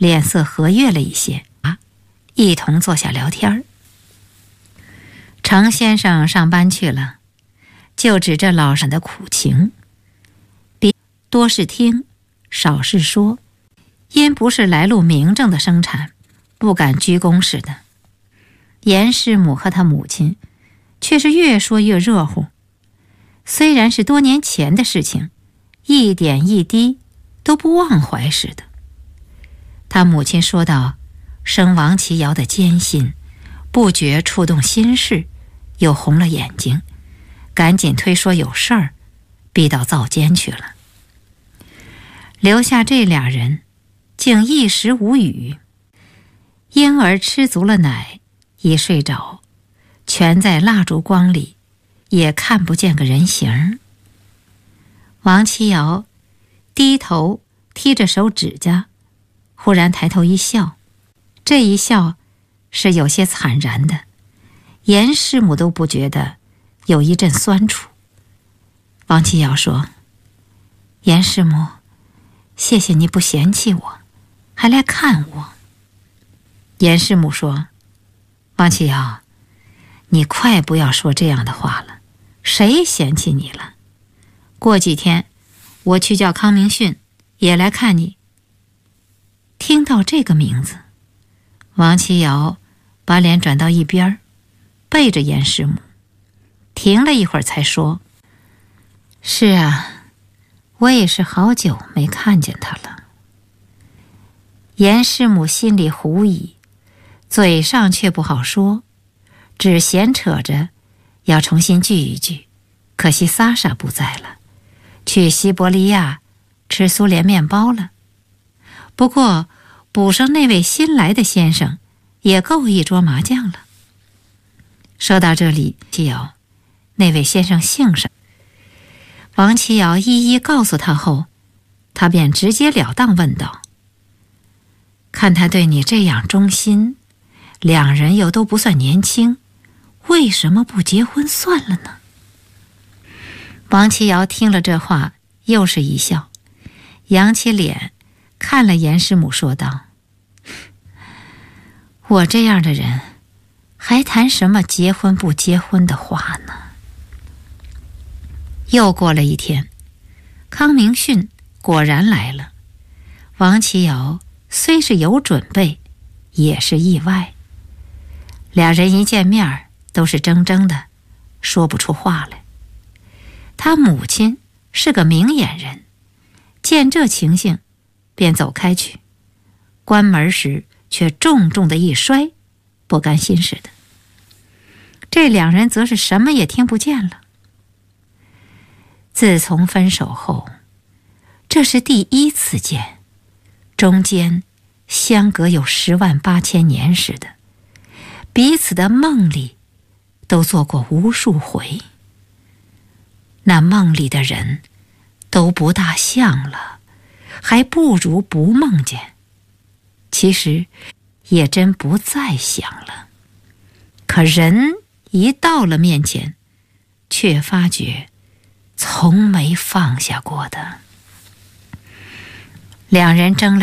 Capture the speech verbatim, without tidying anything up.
脸色和悦了一些，一同坐下聊天。程先生上班去了，就指着老沈的苦情，别多是听，少是说，因不是来路明正的生产，不敢居功似的。严师母和他母亲却是越说越热乎，虽然是多年前的事情，一点一滴都不忘怀似的。他母亲说到生王琦瑶的艰辛，不觉触动心事，又红了眼睛，赶紧推说有事儿，逼到灶间去了。留下这俩人竟一时无语。婴儿吃足了奶，已睡着，全在蜡烛光里，也看不见个人形。王琦瑶低头踢着手指甲，忽然抬头一笑，这一笑是有些惨然的，严师母都不觉得有一阵酸楚。王琦瑶说：“严师母，谢谢你不嫌弃我，还来看我。”严师母说：“王琦瑶，你快不要说这样的话了，谁嫌弃你了？过几天我去叫康明训也来看你。”听到这个名字，王琦瑶把脸转到一边，背着严师母，停了一会儿才说：“是啊，我也是好久没看见他了。”严师母心里狐疑，嘴上却不好说，只闲扯着要重新聚一聚，可惜萨莎不在了，去西伯利亚吃苏联面包了。不过补上那位新来的先生，也够一桌麻将了。说到这里，琦瑶，那位先生姓什么？王琦瑶一一告诉他后，他便直截了当问道：“看他对你这样忠心，两人又都不算年轻，为什么不结婚算了呢？”王琦瑶听了这话，又是一笑，扬起脸看了严师母，说道：“我这样的人，还谈什么结婚不结婚的话呢？”又过了一天，康明训果然来了。王琦瑶虽是有准备，也是意外。俩人一见面都是怔怔的，说不出话来。他母亲是个明眼人，见这情形，便走开去，关门时却重重的一摔，不甘心似的。这两人则是什么也听不见了。自从分手后，这是第一次见，中间相隔有十万八千年似的，彼此的梦里都做过无数回。那梦里的人都不大像了，还不如不梦见。其实也真不再想了，可人一到了面前，却发觉从没放下过的。两人争了